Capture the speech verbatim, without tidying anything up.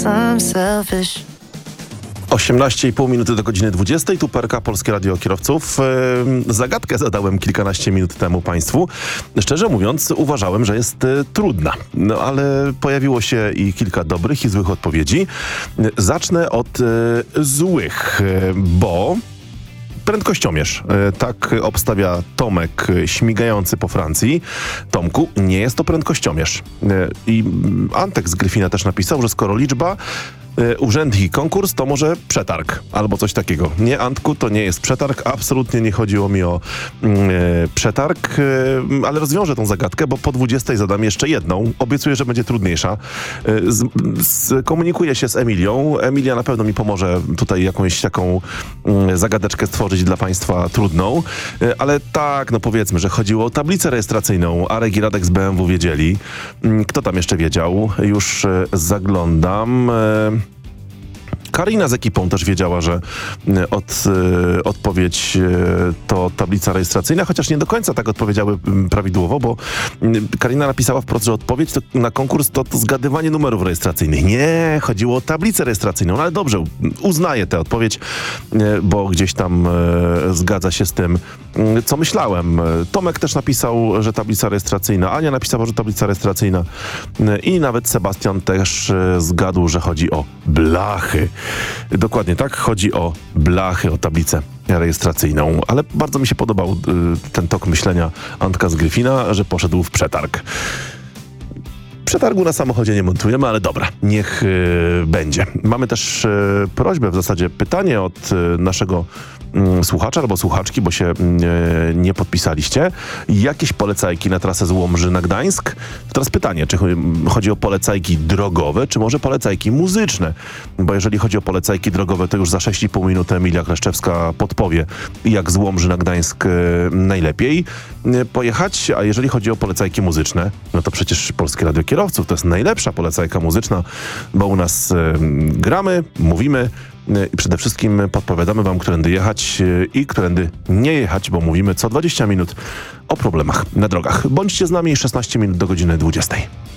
I'm selfish. osiemnaście i pół minuty do godziny dwudziestej. Tu P R K, Polskie Radio Kierowców. Yy, zagadkę zadałem kilkanaście minut temu państwu. Szczerze mówiąc, uważałem, że jest y, trudna. No ale pojawiło się i kilka dobrych i złych odpowiedzi. Yy, zacznę od y, złych, y, bo... Prędkościomierz. Tak obstawia Tomek, śmigający po Francji. Tomku, nie jest to prędkościomierz. I Antek z Gryfina też napisał, że skoro liczba, urzędnik i konkurs, to może przetarg albo coś takiego. Nie, Antku, to nie jest przetarg. Absolutnie nie chodziło mi o e, przetarg, e, ale rozwiążę tą zagadkę, bo po dwudziestej zadam jeszcze jedną. Obiecuję, że będzie trudniejsza. E, z, skomunikuję się z Emilią. Emilia na pewno mi pomoże tutaj jakąś taką e, zagadeczkę stworzyć dla państwa trudną. E, ale tak, no powiedzmy, że chodziło o tablicę rejestracyjną. Arek i Radek z B M W wiedzieli. E, kto tam jeszcze wiedział? Już e, zaglądam. E, Karina z ekipą też wiedziała, że od, y, odpowiedź y, to tablica rejestracyjna, chociaż nie do końca tak odpowiedziały y, prawidłowo, bo y, Karina napisała wprost, że odpowiedź to, na konkurs to, to zgadywanie numerów rejestracyjnych. Nie, chodziło o tablicę rejestracyjną, no ale dobrze, uznaję tę odpowiedź, y, bo gdzieś tam y, zgadza się z tym, y, co myślałem. Tomek też napisał, że tablica rejestracyjna, Ania napisała, że tablica rejestracyjna y, i nawet Sebastian też y, zgadł, że chodzi o blachy. Dokładnie tak, chodzi o blachy, o tablicę rejestracyjną, ale bardzo mi się podobał y, ten tok myślenia Antka z Gryfina, że poszedł w przetarg. Przetargu na samochodzie nie montujemy, ale dobra, niech y, będzie. Mamy też y, prośbę, w zasadzie pytanie od y, naszego y, słuchacza albo słuchaczki, bo się y, nie podpisaliście. Jakieś polecajki na trasę z Łomży na Gdańsk? Teraz pytanie, czy chodzi o polecajki drogowe, czy może polecajki muzyczne? Bo jeżeli chodzi o polecajki drogowe, to już za sześć i pół minuty Emilia Kleszczewska podpowie, jak z Łomży na Gdańsk y, najlepiej y, pojechać. A jeżeli chodzi o polecajki muzyczne, no to przecież Polskie Radio Kierowców to jest najlepsza polecajka muzyczna, bo u nas y, gramy, mówimy y, i przede wszystkim podpowiadamy wam, którędy jechać y, i którędy nie jechać, bo mówimy co dwadzieścia minut o problemach na drogach. Bądźcie z nami, szesnaście minut do godziny dwudziestej.